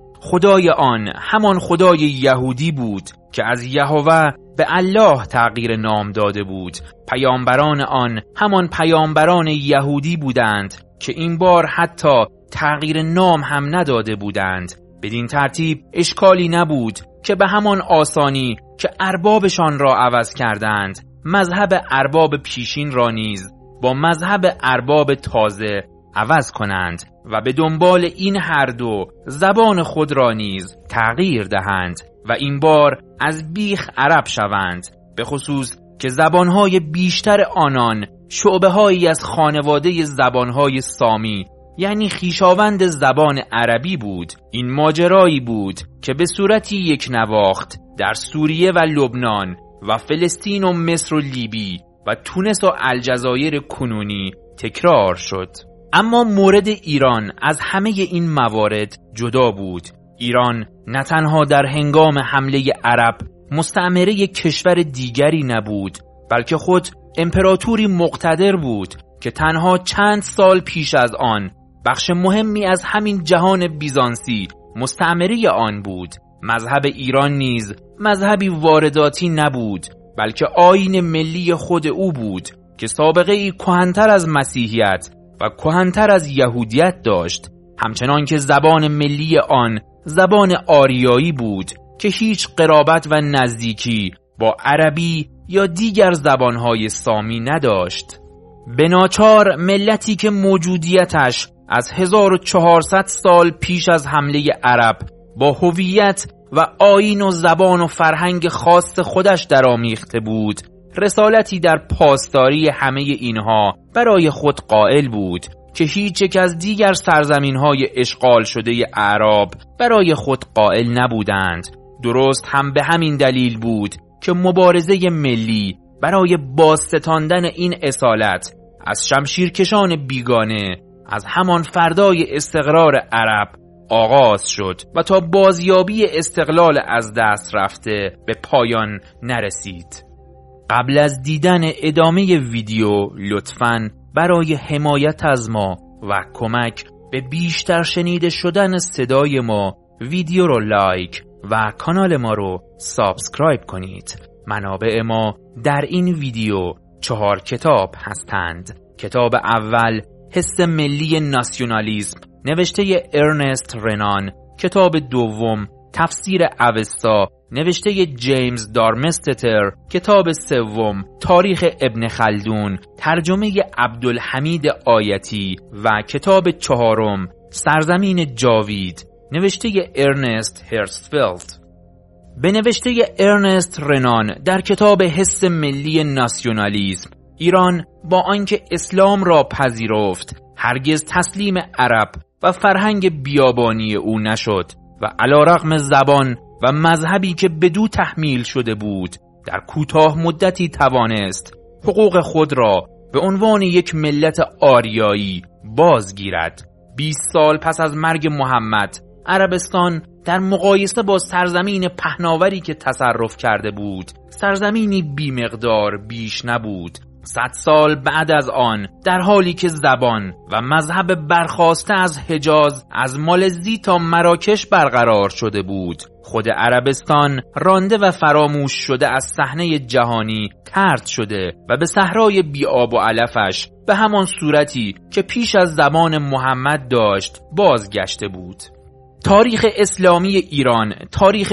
خدای آن همان خدای یهودی بود که از یهوه به الله تغییر نام داده بود. پیامبران آن همان پیامبران یهودی بودند که این بار حتی تغییر نام هم نداده بودند. بدین ترتیب اشکالی نبود که به همان آسانی که اربابشان را عوض کردند، مذهب ارباب پیشین را نیز با مذهب ارباب تازه عوض کنند و به دنبال این هر دو زبان خود را نیز تغییر دهند و این بار از بیخ عرب شوند، به خصوص که زبانهای بیشتر آنان شعبه‌هایی از خانواده زبانهای سامی یعنی خویشاوند زبان عربی بود. این ماجرایی بود که به صورتی یک نواخت در سوریه و لبنان و فلسطین و مصر و لیبی و تونس و الجزایر کنونی تکرار شد. اما مورد ایران از همه این موارد جدا بود. ایران نه تنها در هنگام حمله عرب مستعمره کشور دیگری نبود، بلکه خود امپراتوری مقتدر بود که تنها چند سال پیش از آن بخش مهمی از همین جهان بیزانسی مستعمره آن بود. مذهب ایران نیز مذهبی وارداتی نبود، بلکه آیین ملی خود او بود که سابقه ای کهن‌تر از مسیحیت و کهن‌تر از یهودیت داشت، همچنان که زبان ملی آن زبان آریایی بود که هیچ قرابت و نزدیکی با عربی یا دیگر زبانهای سامی نداشت. به ناچار ملتی که موجودیتش از 1400 سال پیش از حمله عرب با هویت و آیین و زبان و فرهنگ خاص خودش درآمیخته بود، رسالتی در پاسداری همه اینها برای خود قائل بود که هیچ یک از دیگر سرزمین‌های اشغال شده اعراب برای خود قائل نبودند. درست هم به همین دلیل بود که مبارزه ملی برای بازستاندن این اصالت از شمشیرکشان بیگانه از همان فردای استقرار عرب آغاز شد و تا بازیابی استقلال از دست رفته به پایان نرسید. قبل از دیدن ادامه ویدیو لطفاً برای حمایت از ما و کمک به بیشتر شنیده شدن صدای ما ویدیو رو لایک و کانال ما رو سابسکرایب کنید. منابع ما در این ویدیو 4 کتاب هستند. کتاب اول حس ملی ناسیونالیسم نوشته ارنست رنان، کتاب دوم تفسیر اوستا نوشته جیمز دارمستتر، کتاب سوم تاریخ ابن خلدون ترجمه عبدالحمید آیتی و کتاب چهارم سرزمین جاوید نوشته ارنست هرستفیلد. به نوشته ارنست رنان در کتاب حس ملی ناسیونالیسم، ایران با آنکه اسلام را پذیرفت هرگز تسلیم عرب و فرهنگ بیابانی او نشد و علیرغم زبان و مذهبی که بدو تحمیل شده بود در کوتاه مدتی توانست حقوق خود را به عنوان یک ملت آریایی بازگیرد. 20 سال پس از مرگ محمد، عربستان در مقایسه با سرزمین پهناوری که تصرف کرده بود سرزمینی بیمقدار بیش نبود. 100 سال بعد از آن، در حالی که زبان و مذهب برخاسته از حجاز از مالزی تا مراکش برقرار شده بود، خود عربستان رانده و فراموش شده از صحنه جهانی طرد شده و به صحرای بی آب و علفش به همان صورتی که پیش از زمان محمد داشت بازگشته بود. تاریخ اسلامی ایران تاریخ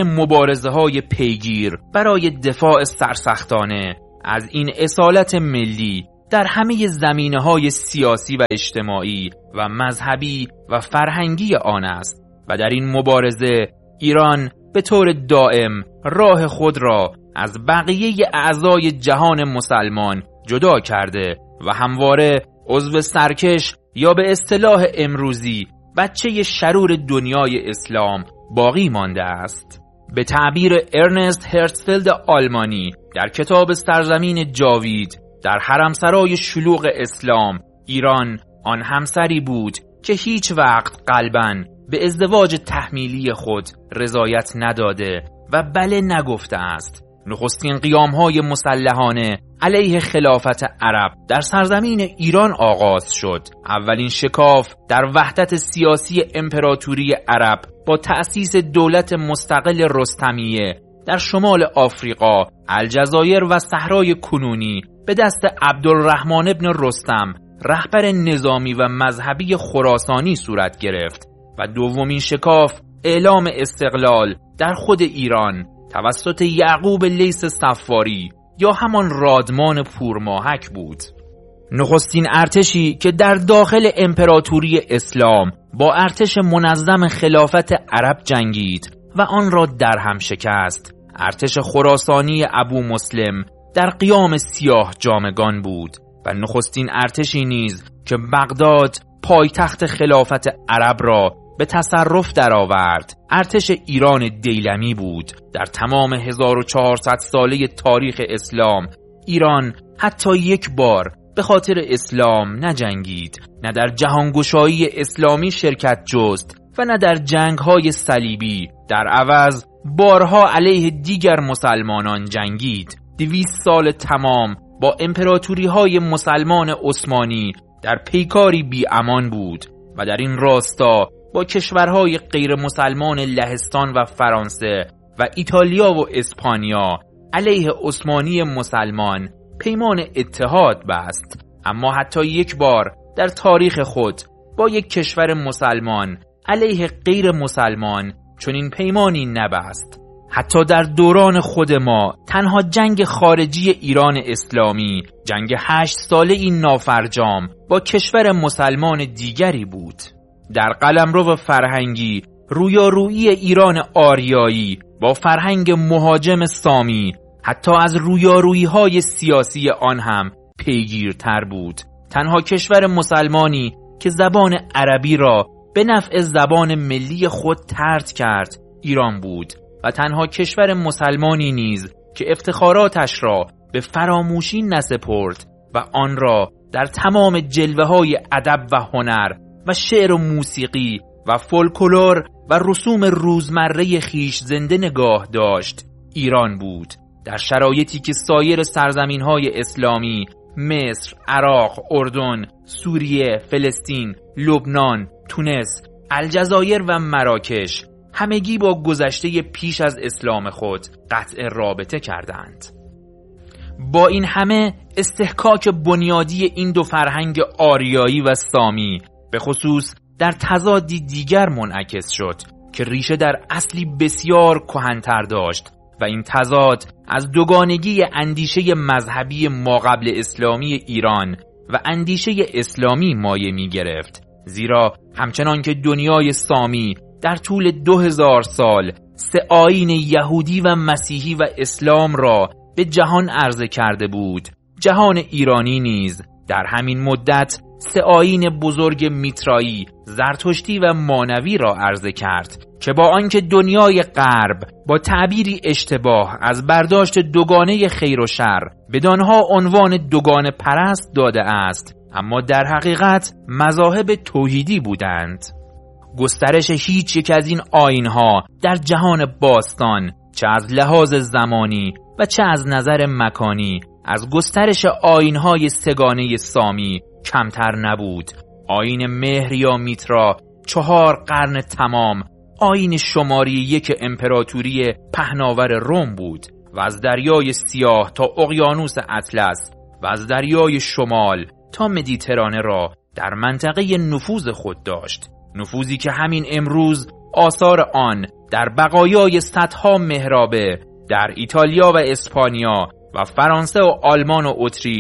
مبارزه‌های پیگیر برای دفاع سرسختانه از این اصالت ملی در همه زمینه‌های سیاسی و اجتماعی و مذهبی و فرهنگی آن است و در این مبارزه ایران به طور دائم راه خود را از بقیه اعضای جهان مسلمان جدا کرده و همواره عضو سرکش یا به اصطلاح امروزی بچه شرور دنیای اسلام باقی مانده است. به تعبیر ارنست هرتزفلد آلمانی در کتاب سرزمین جاوید، در حرمسرای شلوغ اسلام ایران آن همسری بود که هیچ وقت قلباً به ازدواج تحمیلی خود رضایت نداده و بله نگفته است. نخستین قیام‌های مسلحانه علیه خلافت عرب در سرزمین ایران آغاز شد. اولین شکاف در وحدت سیاسی امپراتوری عرب با تأسیس دولت مستقل رستمیه در شمال آفریقا، الجزایر و صحرای کنونی به دست عبدالرحمن ابن رستم، رهبر نظامی و مذهبی خراسانی صورت گرفت و دومین شکاف اعلام استقلال در خود ایران توسط یعقوب لیث صفاری یا همان رادمان پورماهک بود. نخستین ارتشی که در داخل امپراتوری اسلام با ارتش منظم خلافت عرب جنگید و آن را در هم شکست، ارتش خراسانی ابو مسلم در قیام سیاه جامگان بود و نخستین ارتشی نیز که بغداد پایتخت خلافت عرب را به تصرف درآورد ارتش ایران دیلمی بود. در تمام 1400 ساله تاریخ اسلام ایران حتی یک بار به خاطر اسلام نجنگید، نه در جهانگشایی اسلامی شرکت جست و نه در جنگ‌های صلیبی. در عوض بارها علیه دیگر مسلمانان جنگید. 200 سال تمام با امپراتوری‌های مسلمان عثمانی در پیکاری بی امان بود و در این راستا با کشورهای غیر مسلمان لهستان و فرانسه و ایتالیا و اسپانیا علیه عثمانی مسلمان پیمان اتحاد بست. اما حتی یک بار در تاریخ خود با یک کشور مسلمان علیه غیر مسلمان چنین پیمانی نبست. حتی در دوران خود ما تنها جنگ خارجی ایران اسلامی جنگ 8 ساله این نافرجام با کشور مسلمان دیگری بود. در قلمرو فرهنگی رویارویی ایران آریایی با فرهنگ مهاجم سامی حتی از رویارویی‌های سیاسی آن هم پیگیرتر بود. تنها کشور مسلمانی که زبان عربی را به نفع زبان ملی خود طرد کرد ایران بود و تنها کشور مسلمانی نیز که افتخاراتش را به فراموشی نسپرد و آن را در تمام جلوه‌های ادب و هنر و شعر و موسیقی و فولکلور و رسوم روزمره خیش زنده نگاه داشت ایران بود. در شرایطی که سایر سرزمین‌های اسلامی مصر، عراق، اردن، سوریه، فلسطین، لبنان، تونس، الجزایر و مراکش همگی با گذشته پیش از اسلام خود قطع رابطه کردند. با این همه استحکاک بنیادی این دو فرهنگ آریایی و سامی به خصوص در تضادی دیگر منعکس شد که ریشه در اصلی بسیار کهن‌تر داشت و این تضاد از دوگانگی اندیشه مذهبی ماقبل اسلامی ایران و اندیشه اسلامی مایه می گرفت. زیرا همچنان که دنیای سامی در طول 2000 سال 3 آیین یهودی و مسیحی و اسلام را به جهان عرضه کرده بود، جهان ایرانی نیز در همین مدت 3 آیین بزرگ میترایی، زرتشتی و مانوی را عرضه کرد که با آنکه دنیای غرب با تعبیری اشتباه از برداشت دوگانه خیر و شر بدانها عنوان دوگانه پرست داده است، اما در حقیقت مذاهب توحیدی بودند. گسترش هیچ یک از این آیین‌ها در جهان باستان، چه از لحاظ زمانی و چه از نظر مکانی، از گسترش آیین‌های سگانه سامی کمتر نبود. آیین مهر یا میترا 4 قرن تمام آیین شماری 1 امپراتوری پهناور روم بود و از دریای سیاه تا اقیانوس اطلس و از دریای شمال تا مدیترانه را در منطقه نفوذ خود داشت. نفوذی که همین امروز آثار آن در بقایای صدها محرابه در ایتالیا و اسپانیا و فرانسه و آلمان و اتریش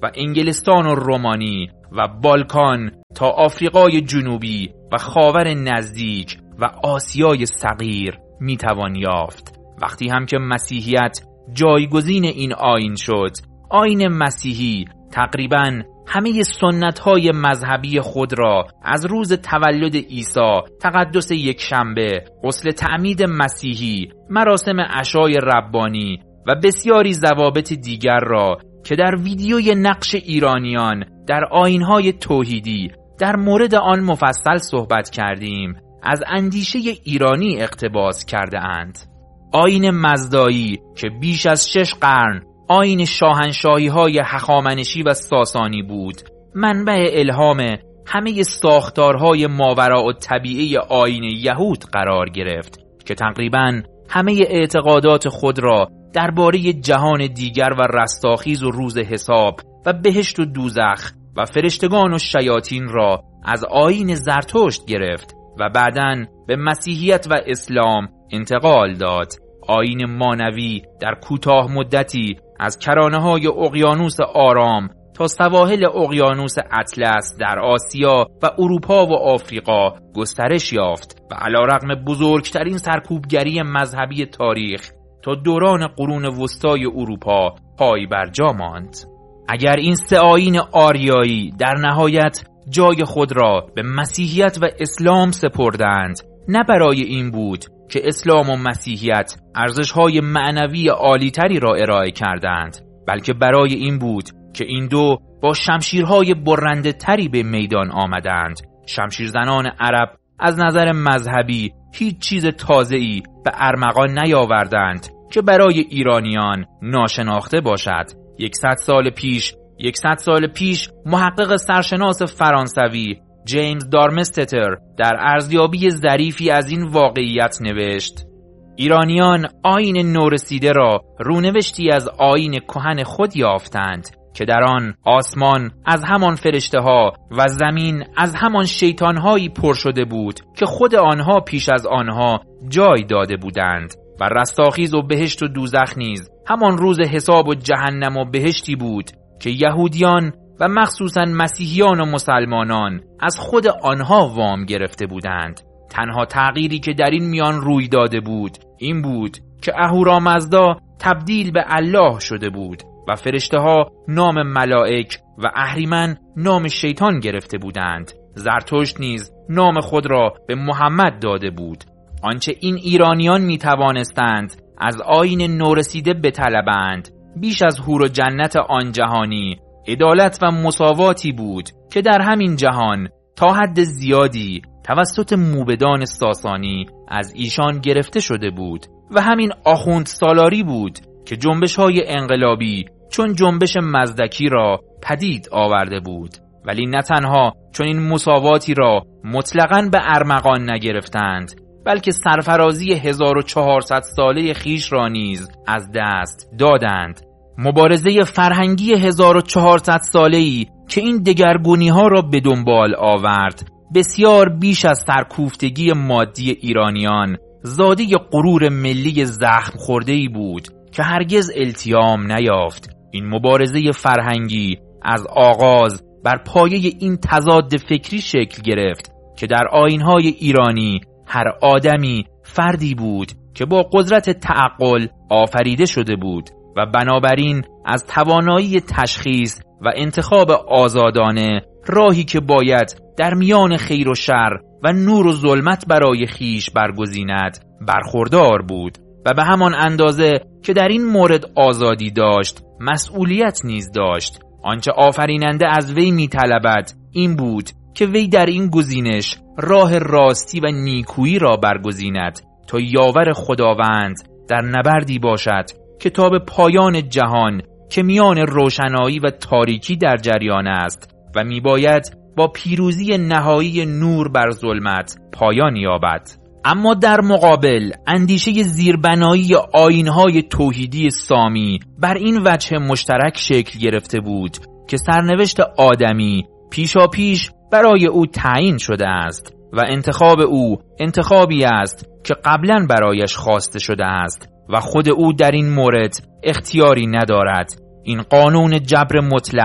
و انگلستان و رومانی و بالکان تا آفریقای جنوبی و خاور نزدیک و آسیای صغیر میتوان یافت. وقتی هم که مسیحیت جایگزین این آیین شد، آیین مسیحی تقریباً همه سنت‌های مذهبی خود را از روز تولد عیسی، تقدس یکشنبه، غسل تعمید مسیحی، مراسم عشای ربانی و بسیاری ضوابط دیگر را که در ویدیوی نقش ایرانیان در آیین‌های توحیدی در مورد آن مفصل صحبت کردیم، از اندیشه ایرانی اقتباس کرده اند. آیین مزدایی که بیش از 6 قرن آیین شاهنشاهی‌های هخامنشی و ساسانی بود، منبع الهام همه ساختارهای ماوراءالطبیعه آیین یهود قرار گرفت که تقریباً همه اعتقادات خود را درباره جهان دیگر و رستاخیز و روز حساب و بهشت و دوزخ و فرشتگان و شیاطین را از آیین زرتشت گرفت و بعداً به مسیحیت و اسلام انتقال داد. آیین مانوی در کوتاه مدتی از کرانه‌های اقیانوس آرام تا سواحل اقیانوس اطلس در آسیا و اروپا و آفریقا گسترش یافت و علیرغم بزرگترین سرکوبگری مذهبی تاریخ تا دوران قرون وسطای اروپا پای بر جا ماند. اگر این سه آیین آریایی در نهایت جای خود را به مسیحیت و اسلام سپردند، نه برای این بود که اسلام و مسیحیت ارزش‌های معنوی عالی‌تری را ارائه کردند، بلکه برای این بود که این دو با شمشیرهای برنده تری به میدان آمدند. شمشیرزنان عرب از نظر مذهبی هیچ چیز تازه‌ای به ارمغان نیاوردند که برای ایرانیان ناشناخته باشد. 100 سال پیش محقق سرشناس فرانسوی جیمز دارمستتر در ارزیابی ظریفی از این واقعیت نوشت: ایرانیان آیین نورسیده را رونوشتی از آیین کهن خود یافتند که در آن آسمان از همان فرشته‌ها و زمین از همان شیطان‌هایی پر شده بود که خود آنها پیش از آنها جای داده بودند و رستاخیز و بهشت و دوزخ نیز همان روز حساب و جهنم و بهشتی بود که یهودیان و مخصوصاً مسیحیان و مسلمانان از خود آنها وام گرفته بودند. تنها تغییری که در این میان روی داده بود این بود که اهورامزدا تبدیل به الله شده بود و فرشته‌ها نام ملائک و اهریمن نام شیطان گرفته بودند. زرتشت نیز نام خود را به محمد داده بود. آنچه این ایرانیان می توانستند از آیین نورسیده بطلبند بیش از حور و جنت آن جهانی عدالت و مساواتی بود که در همین جهان تا حد زیادی توسط موبدان ساسانی از ایشان گرفته شده بود و همین آخوند سالاری بود که جنبش‌های انقلابی چون جنبش مزدکی را پدید آورده بود. ولی نه تنها چون این مساواتی را مطلقاً به ارمغان نگرفتند، بلکه سرفرازی 1400 ساله خیش را نیز از دست دادند. مبارزه فرهنگی 1400 ساله‌ای که این دگرگونی‌ها را به دنبال آورد بسیار بیش از سرکوفتگی مادی ایرانیان زاده غرور ملی زخم خورده‌ای بود که هرگز التیام نیافت. این مبارزه فرهنگی از آغاز بر پایه این تضاد فکری شکل گرفت که در آیین‌های ایرانی هر آدمی فردی بود که با قدرت تعقل آفریده شده بود و بنابراین از توانایی تشخیص و انتخاب آزادانه راهی که باید در میان خیر و شر و نور و ظلمت برای خیش برگزیند برخوردار بود و به همان اندازه که در این مورد آزادی داشت مسئولیت نیز داشت. آنچه آفریننده از وی می‌طلبد این بود که وی در این گزینش راه راستی و نیکویی را برگزیند تا یاور خداوند در نبردی باشد که تا به پایان جهان که میان روشنایی و تاریکی در جریان است و میباید با پیروزی نهایی نور بر ظلمت پایان یابد. اما در مقابل اندیشه زیربنایی آیین‌های توحیدی سامی بر این وجه مشترک شکل گرفته بود که سرنوشت آدمی پیشاپیش برای او تعیین شده است و انتخاب او انتخابی است که قبلاً برایش خواسته شده است و خود او در این مورد اختیاری ندارد. این قانون جبر مطلق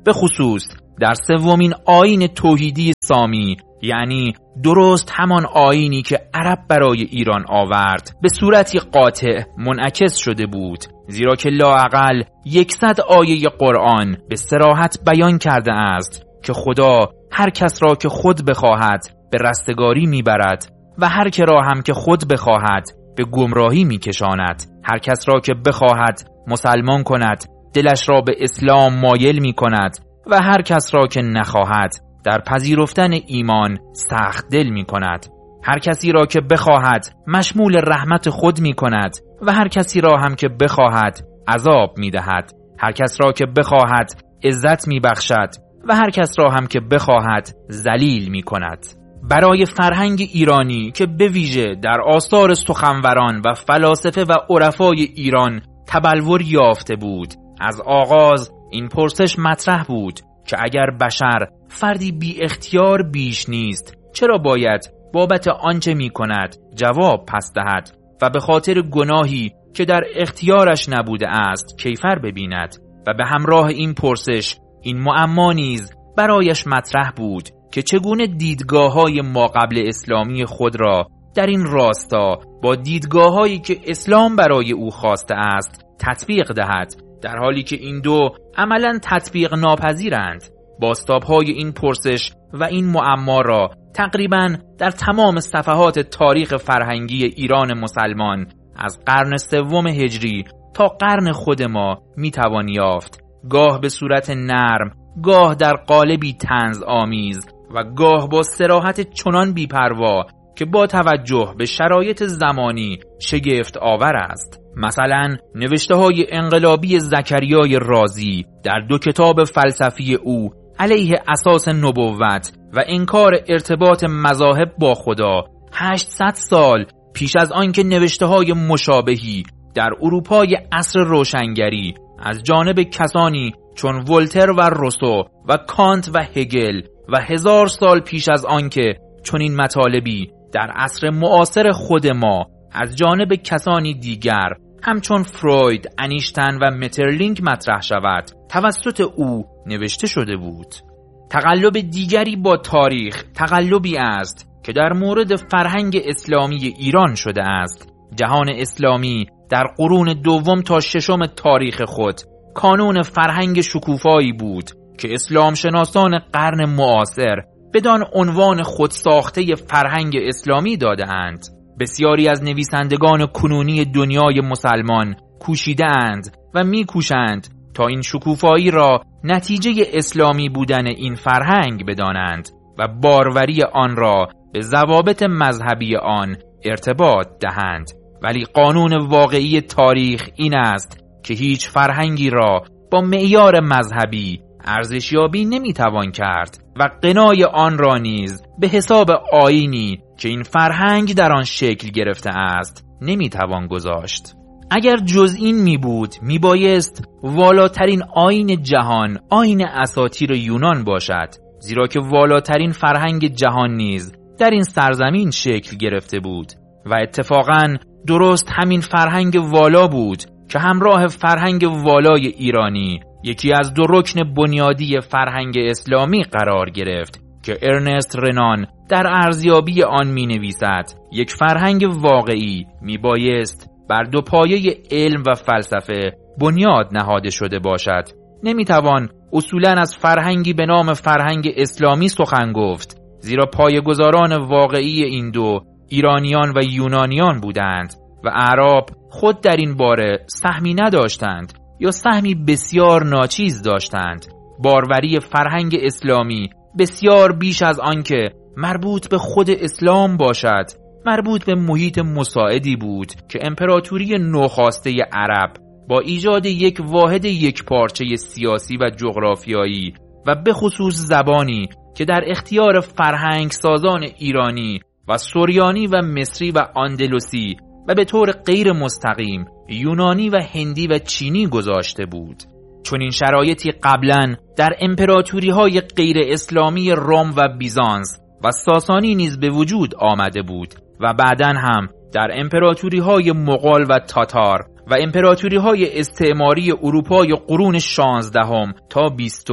به خصوص در سومین آیین توحیدی سامی، یعنی درست همان آیینی که عرب برای ایران آورد، به صورتی قاطع منعکس شده بود، زیرا که لااقل 100 آیه قرآن به صراحت بیان کرده است که خدا هر کس را که خود بخواهد به رستگاری میبرد و هر که را هم که خود بخواهد به گمراهی میکشاند. هر کس را که بخواهد مسلمان کند، دلش را به اسلام مایل میکند و هر کس را که نخواهد در پذیرفتن ایمان سخت دل میکند. هر کسی را که بخواهد مشمول رحمت خود میکند و هر کسی را هم که بخواهد عذاب میدهد. هر کس را که بخواهد عزت میبخشد و هر کس را هم که بخواهد ذلیل میکند. برای فرهنگ ایرانی که به ویژه در آثار سخنوران و فلاسفه و عرفای ایران تبلور یافته بود، از آغاز این پرسش مطرح بود که اگر بشر فردی بی اختیار بیش نیست، چرا باید بابت آنچه می کند جواب پس دهد و به خاطر گناهی که در اختیارش نبوده است کیفر ببیند؟ و به همراه این پرسش این معما نیز برایش مطرح بود که چگونه دیدگاه‌های ماقبل اسلامی خود را در این راستا با دیدگاه‌هایی که اسلام برای او خواسته است تطبیق دهد، در حالی که این دو عملاً تطبیق ناپذیرند. بازتاب‌های این پرسش و این معما را تقریباً در تمام صفحات تاریخ فرهنگی ایران مسلمان از قرن سوم هجری تا قرن خود ما میتوان یافت، گاه به صورت نرم، گاه در قالبی طنز آمیز و گاه با صراحت چنان بی‌پروا که با توجه به شرایط زمانی شگفت آور است. مثلا نوشته‌های انقلابی زکریای رازی در 2 کتاب فلسفی او علیه اساس نبوت و انکار ارتباط مذاهب با خدا 800 سال پیش از آن که نوشته‌های مشابهی در اروپای عصر روشنگری از جانب کسانی چون ولتر و روسو و کانت و هگل و 1000 سال پیش از آن که چنین مطالبی در عصر معاصر خود ما از جانب کسانی دیگر همچون فروید، انیشتن و مترلینک مطرح شود، توسط او نوشته شده بود. تقلب دیگری با تاریخ تقلبی است که در مورد فرهنگ اسلامی ایران شده است. جهان اسلامی در قرون 2 تا 6 تاریخ خود کانون فرهنگ شکوفایی بود که اسلام شناسان قرن معاصر بدان عنوان خودساخته فرهنگ اسلامی داده اند. بسیاری از نویسندگان کنونی دنیای مسلمان کوشیده اند و میکوشند تا این شکوفایی را نتیجه اسلامی بودن این فرهنگ بدانند و باروری آن را به ضوابط مذهبی آن ارتباط دهند. ولی قانون واقعی تاریخ این است که هیچ فرهنگی را با معیار مذهبی ارزشیابی نمیتوان کرد و قنای آن را نیز به حساب آیینی که این فرهنگ در آن شکل گرفته است نمیتوان گذاشت. اگر جز این می بود می بایست والاترین آیین جهان آیین اساطیر یونان باشد، زیرا که والاترین فرهنگ جهان نیز در این سرزمین شکل گرفته بود و اتفاقاً درست همین فرهنگ والا بود که همراه فرهنگ والای ایرانی یکی از 2 رکن بنیادی فرهنگ اسلامی قرار گرفت که ارنست رنان در ارزیابی آن می نویسد: یک فرهنگ واقعی می بایست بر 2 پایه علم و فلسفه بنیاد نهاده شده باشد. نمی توان اصولاً از فرهنگی به نام فرهنگ اسلامی سخن گفت، زیرا پایه‌گذاران واقعی این دو ایرانیان و یونانیان بودند و اعراب خود در این باره سهمی نداشتند یا سهمی بسیار ناچیز داشتند. باروری فرهنگ اسلامی بسیار بیش از آن که مربوط به خود اسلام باشد، مربوط به محیط مساعدی بود که امپراتوری نوخاسته عرب با ایجاد یک واحد یکپارچه سیاسی و جغرافیایی و به خصوص زبانی که در اختیار فرهنگ سازان ایرانی و سوریانی و مصری و اندلسی و به طور غیر مستقیم یونانی و هندی و چینی گذاشته بود. چون این شرایطی قبلاً در امپراتوری‌های غیر اسلامی روم و بیزانس و ساسانی نیز به وجود آمده بود و بعداً هم در امپراتوری‌های مغول و تاتار و امپراتوری‌های استعماری اروپای قرون 16 تا 20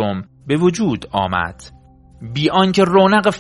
به وجود آمد. بی آنکه رونق